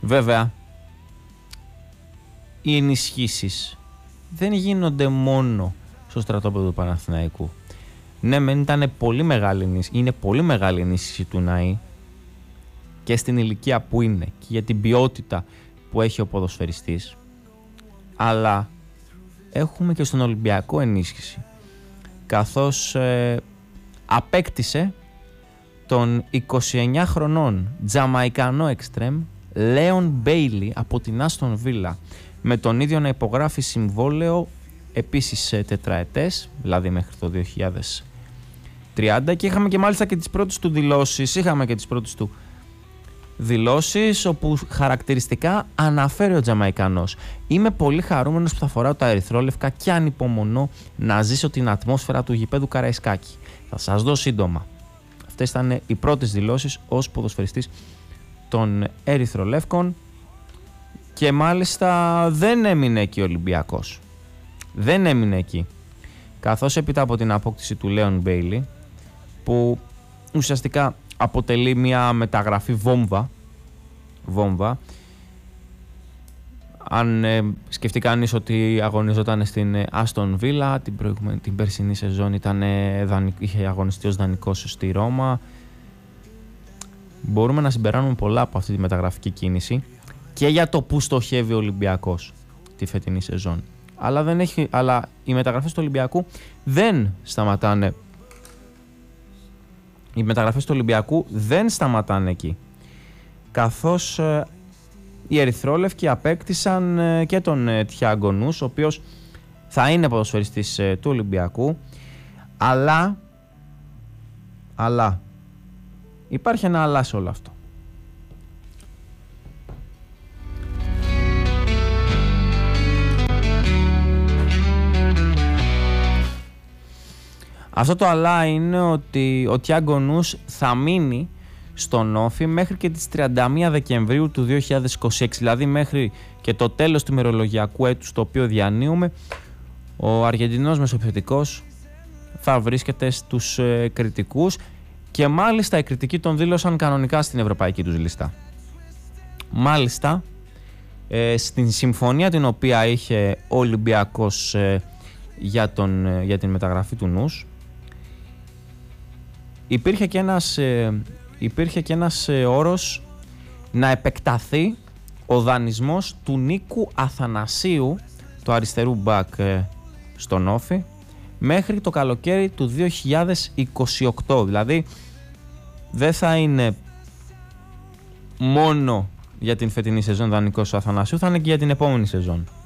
Βέβαια, οι ενισχύσεις δεν γίνονται μόνο στο στρατόπεδο του Παναθηναϊκού. Ναι, μεν είναι πολύ μεγάλη ενίσχυση του Ναΐ και στην ηλικία που είναι και για την ποιότητα που έχει ο ποδοσφαιριστής, αλλά έχουμε και στον Ολυμπιακό ενίσχυση, καθώς απέκτησε τον 29 χρονών Τζαμαϊκανό εξτρέμ Λέον Μπέιλι από την Άστον Βίλα, με τον ίδιο να υπογράφει συμβόλαιο επίσης τετραετές, δηλαδή μέχρι το 2030, και είχαμε και μάλιστα και τις πρώτες του δηλώσεις όπου χαρακτηριστικά αναφέρει ο Τζαμαϊκανός: είμαι πολύ χαρούμενος που θα φοράω τα ερυθρόλευκα και ανυπομονώ να ζήσω την ατμόσφαιρα του γηπέδου Καραϊσκάκη. Θα σας δω σύντομα. Αυτές ήταν οι πρώτες δηλώσεις ως ποδοσφαιριστής των ερυθρολεύκων, και μάλιστα δεν έμεινε εκεί ο Ολυμπιακός. Δεν έμεινε εκεί, καθώς έπειτα από την απόκτηση του Λέον Μπέιλι, που ουσιαστικά αποτελεί μια μεταγραφή βόμβα. Αν σκεφτεί κανείς ότι αγωνιζόταν στην Άστον Βίλα την περσινή σεζόν, είχε αγωνιστεί ως δανεικός στη Ρώμα, μπορούμε να συμπεράνουμε πολλά από αυτή τη μεταγραφική κίνηση και για το που στοχεύει ο Ολυμπιακός τη φετινή σεζόν. Αλλά οι μεταγραφές του Ολυμπιακού δεν σταματάνε. Οι μεταγραφές του Ολυμπιακού δεν σταματάνε εκεί, καθώς οι ερυθρόλευκοι απέκτησαν και τον Τιάγκο Νους, ο οποίος θα είναι ποδοσφαιριστής του Ολυμπιακού, αλλά υπάρχει ένα αλλά σε όλο αυτό. Αυτό το αλλά είναι ότι ο Τιάγκο Νους θα μείνει στον Όφι μέχρι και τις 31 Δεκεμβρίου του 2026, δηλαδή μέχρι και το τέλος του ημερολογιακού έτους το οποίο διανύουμε. Ο Αργεντινός μεσοεπιθετικός θα βρίσκεται στους κριτικούς, και μάλιστα οι κριτικοί τον δήλωσαν κανονικά στην ευρωπαϊκή τους λίστα. Μάλιστα, στην συμφωνία την οποία είχε ο Ολυμπιακός για την μεταγραφή του Νους, υπήρχε και ένας όρος να επεκταθεί ο δανεισμός του Νίκου Αθανασίου, του αριστερού μπακ στον Όφι, μέχρι το καλοκαίρι του 2028. Δηλαδή δεν θα είναι μόνο για την φετινή σεζόν δανεικός του Αθανασίου, θα είναι και για την επόμενη σεζόν.